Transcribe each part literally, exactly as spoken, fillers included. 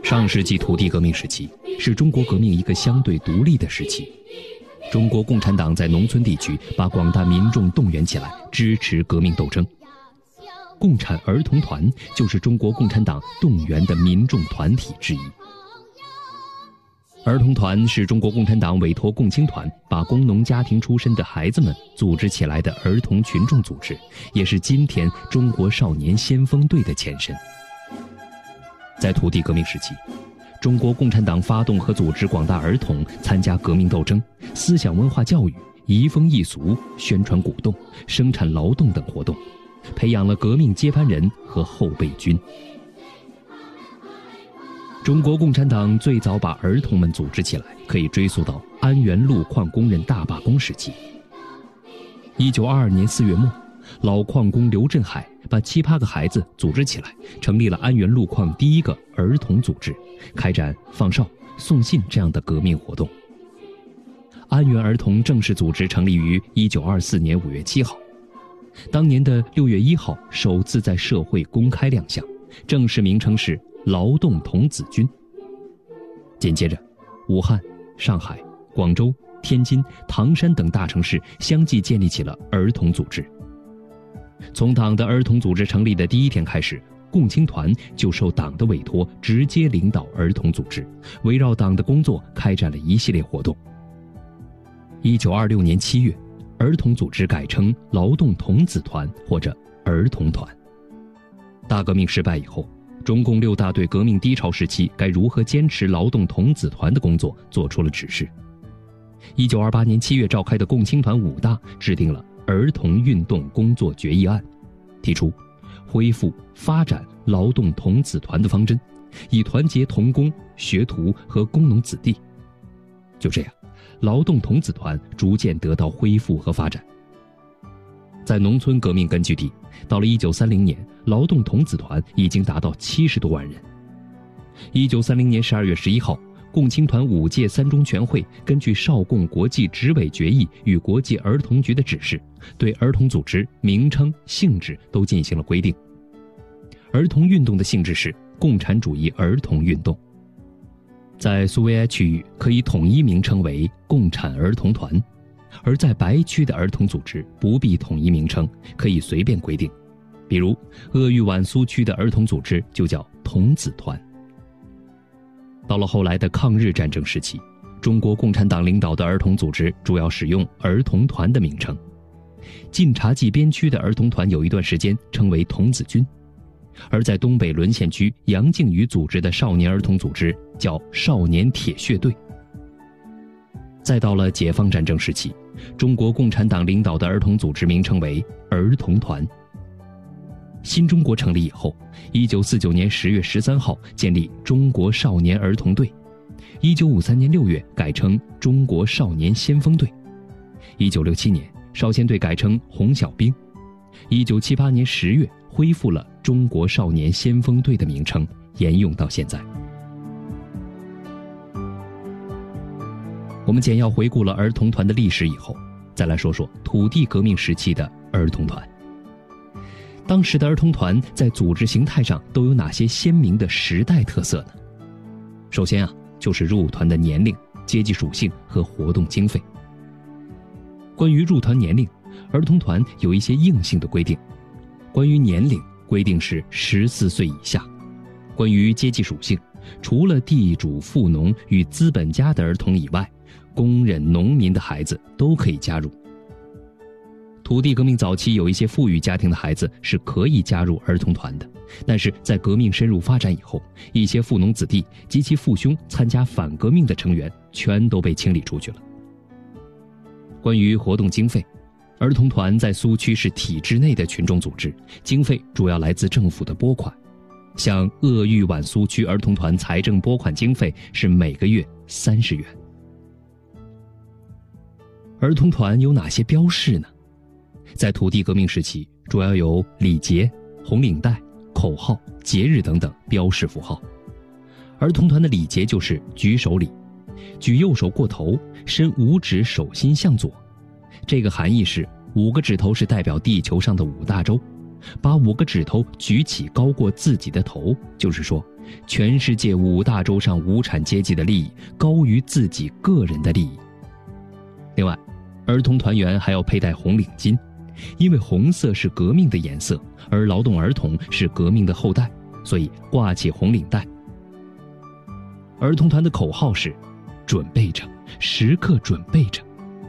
上世纪土地革命时期是中国革命一个相对独立的时期，中国共产党在农村地区把广大民众动员起来，支持革命斗争。共产儿童团就是中国共产党动员的民众团体之一。儿童团是中国共产党委托共青团把工农家庭出身的孩子们组织起来的儿童群众组织，也是今天中国少年先锋队的前身。在土地革命时期，中国共产党发动和组织广大儿童参加革命斗争、思想文化教育、移风易俗、宣传鼓动、生产劳动等活动，培养了革命接班人和后备军。中国共产党最早把儿童们组织起来，可以追溯到安源路矿工人大罢工时期。一九二二年四月末，老矿工刘振海把七八个孩子组织起来，成立了安源路矿第一个儿童组织，开展放哨、送信这样的革命活动。安源儿童正式组织成立于一九二四年五月七号，当年的六月一号首次在社会公开亮相，正式名称是劳动童子军。紧接着，武汉、上海、广州、天津、唐山等大城市相继建立起了儿童组织。从党的儿童组织成立的第一天开始，共青团就受党的委托，直接领导儿童组织，围绕党的工作开展了一系列活动。一九二六年七月，儿童组织改称劳动童子团或者儿童团。大革命失败以后，中共六大对革命低潮时期该如何坚持劳动童子团的工作做出了指示。一九二八年七月召开的共青团五大制定了儿童运动工作决议案，提出恢复发展劳动童子团的方针，以团结童工、学徒和工农子弟。就这样，劳动童子团逐渐得到恢复和发展。在农村革命根据地，到了一九三零年，劳动童子团已经达到七十多万人。一九三零年十二月十一号，共青团五届三中全会根据少共国际执委决议与国际儿童局的指示，对儿童组织名称、性质都进行了规定。儿童运动的性质是共产主义儿童运动，在苏维埃区域可以统一名称为共产儿童团，而在白区的儿童组织不必统一名称，可以随便规定。比如鄂豫皖苏区的儿童组织就叫童子团。到了后来的抗日战争时期，中国共产党领导的儿童组织主要使用儿童团的名称。晋察冀边区的儿童团有一段时间称为童子军，而在东北沦陷区杨靖宇组织的少年儿童组织叫少年铁血队。再到了解放战争时期，中国共产党领导的儿童组织名称为儿童团。新中国成立以后，一九四九年十月十三号建立中国少年儿童队，一九五三年六月改称中国少年先锋队，一九六七年少先队改称红小兵，一九七八年十月恢复了中国少年先锋队的名称，沿用到现在。我们简要回顾了儿童团的历史以后，再来说说土地革命时期的儿童团。当时的儿童团在组织形态上都有哪些鲜明的时代特色呢？首先啊，就是入团的年龄、阶级属性和活动经费。关于入团年龄，儿童团有一些硬性的规定。关于年龄，规定是十四岁以下。关于阶级属性，除了地主、富农与资本家的儿童以外，工人、农民的孩子都可以加入。土地革命早期有一些富裕家庭的孩子是可以加入儿童团的，但是在革命深入发展以后，一些富农子弟及其父兄参加反革命的成员全都被清理出去了。关于活动经费，儿童团在苏区是体制内的群众组织，经费主要来自政府的拨款。像鄂豫皖苏区儿童团财政拨款经费是每个月三十元。儿童团有哪些标识呢？在土地革命时期，主要有礼节、红领带、口号、节日等等标识符号。儿童团的礼节就是举手礼，举右手过头，伸五指手心向左。这个含义是五个指头是代表地球上的五大洲， 把五个指头举起高过自己的头，就是说，全世界五大洲上无产阶级的利益高于自己个人的利益。另外，儿童团员还要佩戴红领巾，因为红色是革命的颜色，而劳动儿童是革命的后代，所以挂起红领带。儿童团的口号是准备着，时刻准备着。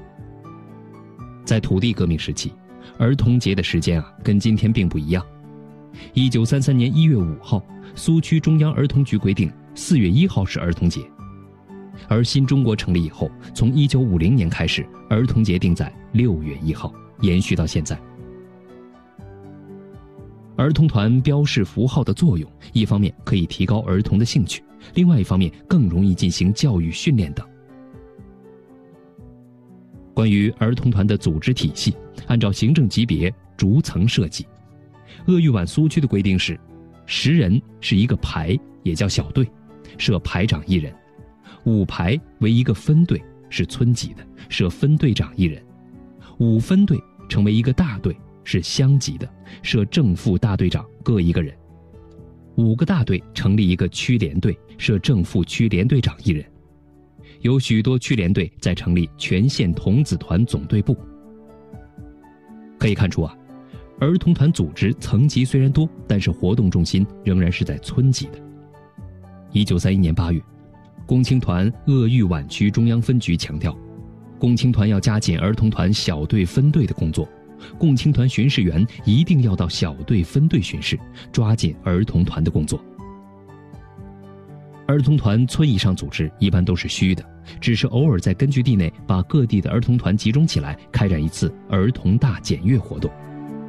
在土地革命时期，儿童节的时间啊，跟今天并不一样。一九三三年一月五号，苏区中央儿童局规定四月一号是儿童节。而新中国成立以后，从一九五零年开始，儿童节定在六月一号，延续到现在。儿童团标示符号的作用，一方面可以提高儿童的兴趣，另外一方面更容易进行教育训练等。关于儿童团的组织体系，按照行政级别逐层设计。鄂豫皖苏区的规定是，十人是一个排，也叫小队，设排长一人；五排为一个分队，是村级的，设分队长一人；五分队成为一个大队，是乡级的，设正副大队长各一个人；五个大队成立一个区联队，设正副区联队长一人。有许多区联队在成立全县童子团总队部。可以看出啊，儿童团组织层级虽然多，但是活动重心仍然是在村级的。一九三一年八月，共青团鄂豫皖区中央分局强调，共青团要加紧儿童团小队分队的工作，共青团巡视员一定要到小队分队巡视，抓紧儿童团的工作。儿童团村以上组织一般都是虚的，只是偶尔在根据地内把各地的儿童团集中起来，开展一次儿童大检阅活动。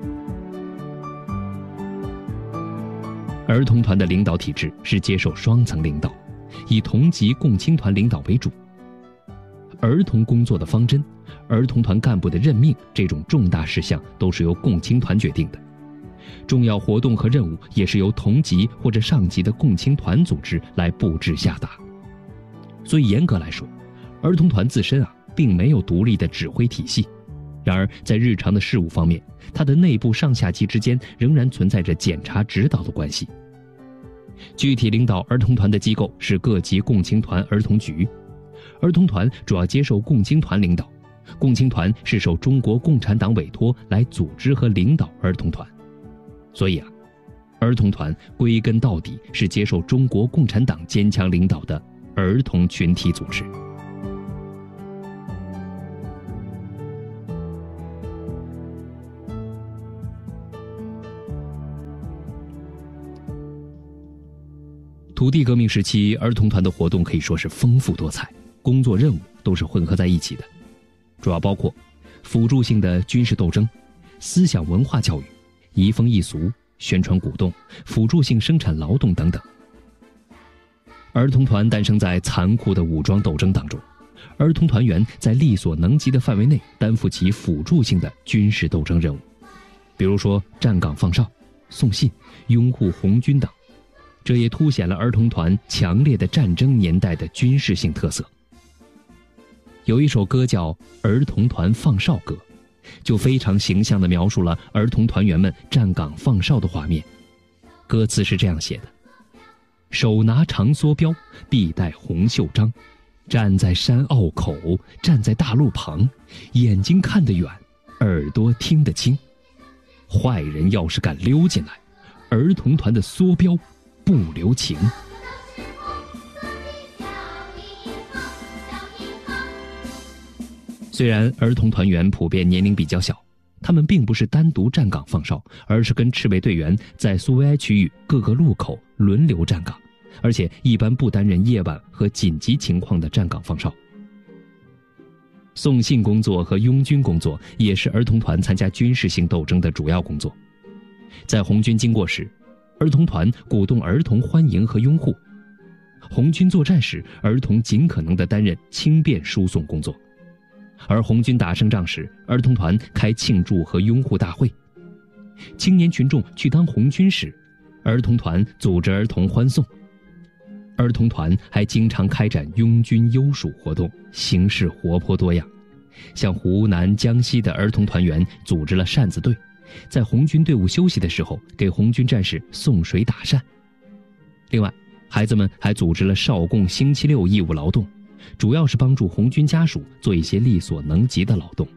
儿童团的领导体制是接受双层领导，以同级共青团领导为主。儿童工作的方针、儿童团干部的任命这种重大事项都是由共青团决定的。重要活动和任务也是由同级或者上级的共青团组织来布置下达。所以严格来说，儿童团自身啊并没有独立的指挥体系。然而在日常的事务方面，它的内部上下级之间仍然存在着检查指导的关系。具体领导儿童团的机构是各级共青团儿童局，儿童团主要接受共青团领导，共青团是受中国共产党委托来组织和领导儿童团。所以啊，儿童团归根到底是接受中国共产党坚强领导的儿童群体组织。土地革命时期，儿童团的活动可以说是丰富多彩，工作任务都是混合在一起的，主要包括辅助性的军事斗争、思想文化教育、移风易俗、宣传鼓动、辅助性生产劳动等等。儿童团诞生在残酷的武装斗争当中，儿童团员在力所能及的范围内担负起辅助性的军事斗争任务，比如说站岗放哨、送信、拥护红军等。这也凸显了儿童团强烈的战争年代的军事性特色。有一首歌叫《儿童团放哨歌》，就非常形象地描述了儿童团员们站岗放哨的画面。歌词是这样写的：手拿长梭镖，臂带红袖章，站在山坳口，站在大路旁，眼睛看得远，耳朵听得清。坏人要是敢溜进来，儿童团的梭镖不留情。虽然儿童团员普遍年龄比较小，他们并不是单独站岗放哨，而是跟赤卫队员在苏维埃区域各个路口轮流站岗，而且一般不担任夜晚和紧急情况的站岗放哨。送信工作和拥军工作也是儿童团参加军事性斗争的主要工作。在红军经过时，儿童团鼓动儿童欢迎和拥护；红军作战时，儿童尽可能地担任轻便输送工作；而红军打胜仗时，儿童团开庆祝和拥护大会；青年群众去当红军时，儿童团组织儿童欢送。儿童团还经常开展拥军优属活动，形式活泼多样。像湖南、江西的儿童团员组织了扇子队， 在红军队伍休息的时候给红军战士送水打扇。另外，孩子们还组织了少共星期六义务劳动，主要是帮助红军家属做一些力所能及的劳动。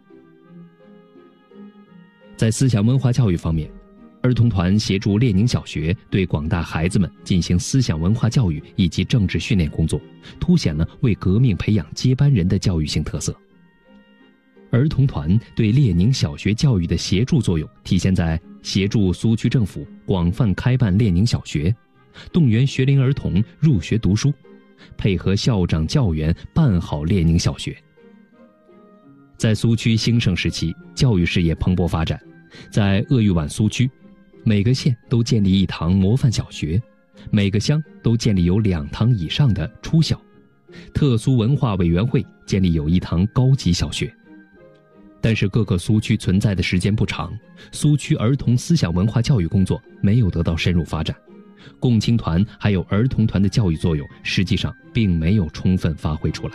在思想文化教育方面，儿童团协助列宁小学对广大孩子们进行思想文化教育以及政治训练工作，凸显了为革命培养接班人的教育性特色。儿童团对列宁小学教育的协助作用体现在协助苏区政府广泛开办列宁小学，动员学龄儿童入学读书，配合校长教员办好列宁小学。在苏区兴盛时期，教育事业蓬勃发展，在鄂豫皖苏区，每个县都建立一堂模范小学，每个乡都建立有两堂以上的初小，特苏文化委员会建立有一堂高级小学。但是各个苏区存在的时间不长，苏区儿童思想文化教育工作没有得到深入发展，共青团还有儿童团的教育作用实际上并没有充分发挥出来。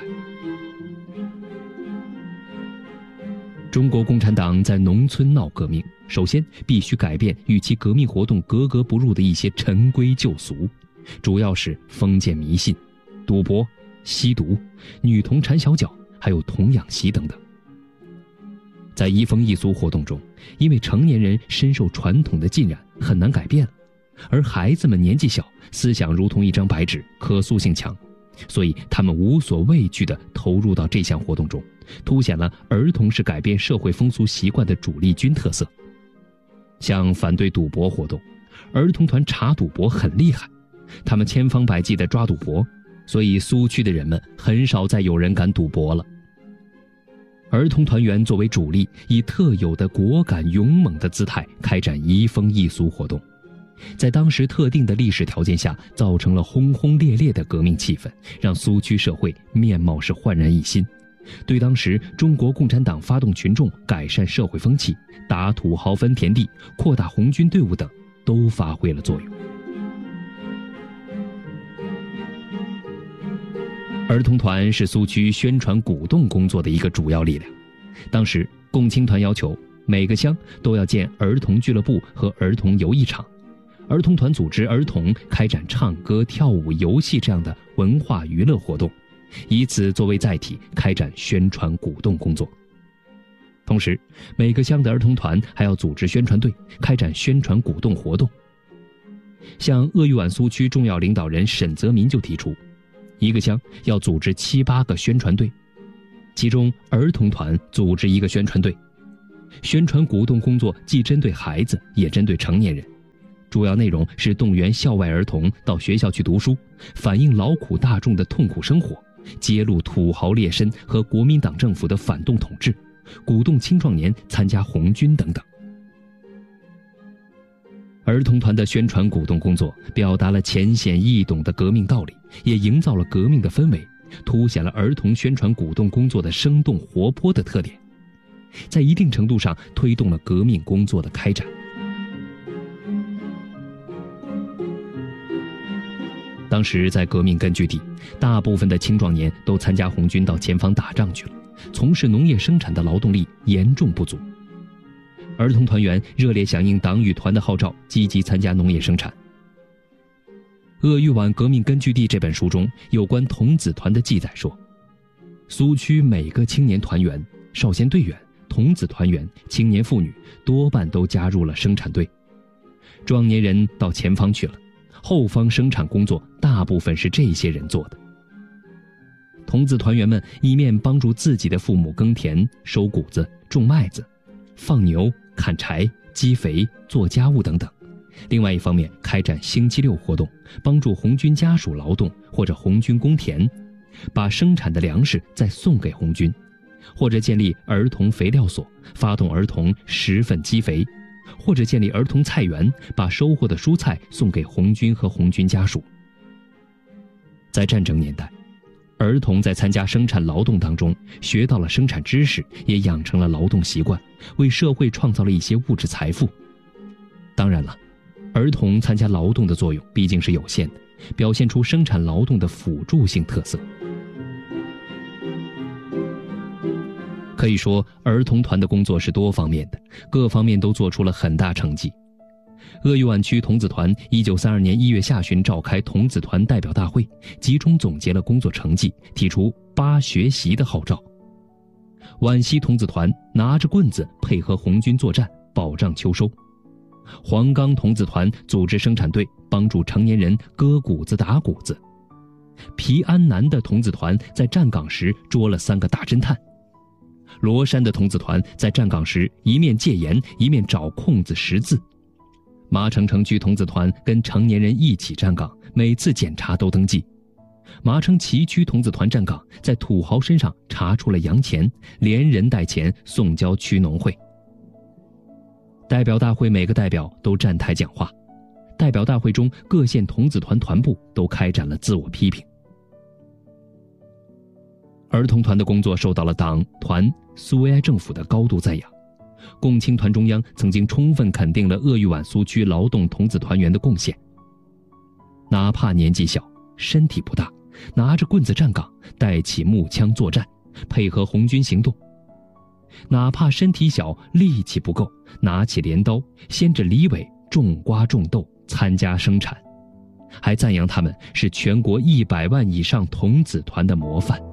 中国共产党在农村闹革命，首先必须改变与其革命活动格格不入的一些陈规旧俗，主要是封建迷信、赌博、吸毒、女童缠小脚，还有童养媳等等。在移风易俗活动中，因为成年人深受传统的浸染，很难改变了，而孩子们年纪小，思想如同一张白纸，可塑性强，所以他们无所畏惧地投入到这项活动中，凸显了儿童是改变社会风俗习惯的主力军特色。像反对赌博活动，儿童团查赌博很厉害，他们千方百计地抓赌博，所以苏区的人们很少再有人敢赌博了。儿童团员作为主力，以特有的果敢勇猛的姿态开展移风易俗活动，在当时特定的历史条件下，造成了轰轰烈烈的革命气氛，让苏区社会面貌是焕然一新，对当时中国共产党发动群众改善社会风气、打土豪分田地、扩大红军队伍等都发挥了作用。儿童团是苏区宣传鼓动工作的一个主要力量。当时共青团要求每个乡都要建儿童俱乐部和儿童游艺场，儿童团组织儿童开展唱歌、跳舞、游戏这样的文化娱乐活动，以此作为载体开展宣传鼓动工作。同时，每个乡的儿童团还要组织宣传队，开展宣传鼓动活动。像鄂豫皖苏区重要领导人沈泽民就提出，一个乡要组织七八个宣传队，其中儿童团组织一个宣传队。宣传鼓动工作既针对孩子，也针对成年人，主要内容是动员校外儿童到学校去读书，反映劳苦大众的痛苦生活，揭露土豪劣绅和国民党政府的反动统治，鼓动青壮年参加红军等等。儿童团的宣传鼓动工作表达了浅显易懂的革命道理，也营造了革命的氛围，凸显了儿童宣传鼓动工作的生动活泼的特点，在一定程度上推动了革命工作的开展。当时在革命根据地，大部分的青壮年都参加红军到前方打仗去了，从事农业生产的劳动力严重不足。儿童团员热烈响应党与团的号召，积极参加农业生产。《鄂豫皖革命根据地》这本书中有关童子团的记载说，苏区每个青年团员、少先队员、童子团员、青年妇女多半都加入了生产队，壮年人到前方去了，后方生产工作大部分是这些人做的。童子团员们一面帮助自己的父母耕田、收谷子、种麦子、放牛、砍柴、积肥、做家务等等，另外一方面开展星期六活动，帮助红军家属劳动或者红军耕田，把生产的粮食再送给红军，或者建立儿童肥料所，发动儿童十份积肥，或者建立儿童菜园，把收获的蔬菜送给红军和红军家属。在战争年代，儿童在参加生产劳动当中学到了生产知识，也养成了劳动习惯，为社会创造了一些物质财富。当然了，儿童参加劳动的作用毕竟是有限的，表现出生产劳动的辅助性特色。 可以说，儿童团的工作是多方面的，各方面都做出了很大成绩。鄂豫皖区童子团一九三二年一月下旬召开童子团代表大会，集中总结了工作成绩，提出八学习的号召。皖西童子团拿着棍子配合红军作战，保障秋收。黄冈童子团组织生产队，帮助成年人割谷子打谷子。皮安南的童子团在站岗时捉了三个大侦探。罗山的童子团在站岗时一面戒严，一面找空子识字。麻城城区童子团跟成年人一起站岗，每次检查都登记。麻城旗区童子团站岗，在土豪身上查出了洋钱，连人带钱送交区农会。代表大会每个代表都站台讲话，代表大会中各县童子团团部都开展了自我批评。儿童团的工作受到了党、团、苏维埃政府的高度赞扬。共青团中央曾经充分肯定了鄂豫皖苏区劳动童子团员的贡献。哪怕年纪小，身体不大，拿着棍子站岗，带起木枪作战，配合红军行动。哪怕身体小，力气不够，拿起镰刀，掀着犁尾，种瓜种豆，参加生产。还赞扬他们是全国一百万以上童子团的模范。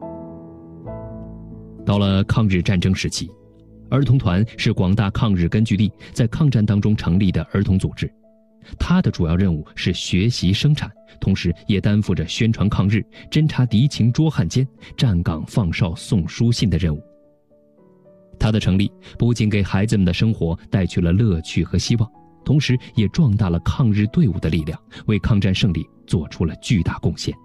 到了抗日战争时期，儿童团是广大抗日根据地在抗战当中成立的儿童组织，它的主要任务是学习生产，同时也担负着宣传抗日、侦察敌情捉汉奸、站岗放哨送书信的任务。它的成立不仅给孩子们的生活带去了乐趣和希望，同时也壮大了抗日队伍的力量，为抗战胜利做出了巨大贡献。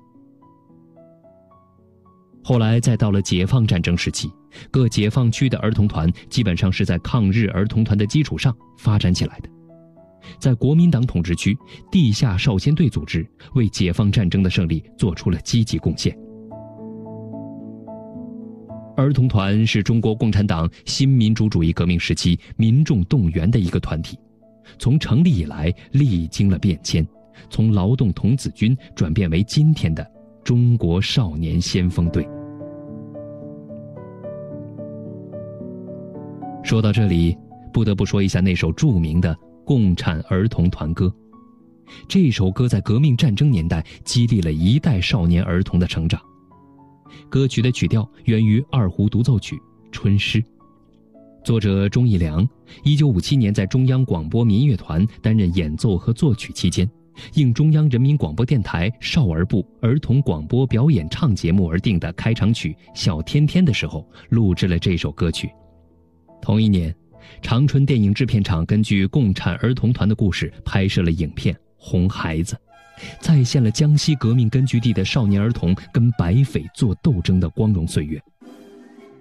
后来再到了解放战争时期，各解放区的儿童团基本上是在抗日儿童团的基础上发展起来的。在国民党统治区，地下少先队组织为解放战争的胜利做出了积极贡献。儿童团是中国共产党新民主主义革命时期民众动员的一个团体，从成立以来历经了变迁，从劳动童子军转变为今天的中国少年先锋队。说到这里，不得不说一下那首著名的《共产儿童团歌》。这首歌在革命战争年代激励了一代少年儿童的成长。歌曲的曲调源于二胡独奏曲《春诗》，作者钟义良一九五七年在中央广播民乐团担任演奏和作曲期间，应中央人民广播电台少儿部儿童广播表演唱节目而定的开场曲《小天天》的时候，录制了这首歌曲。同一年，长春电影制片厂根据共产儿童团的故事拍摄了影片《红孩子》，再现了江西革命根据地的少年儿童跟白匪做斗争的光荣岁月。